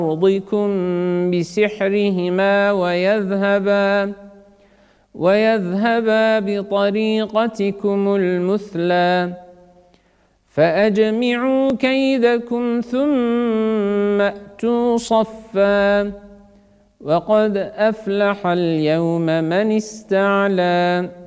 أرضكم بسحرهما ويذهبا بطريقتكم المثلى فأجمعوا كيدكم ثم أتوا صفا وقد أفلح اليوم من استعلى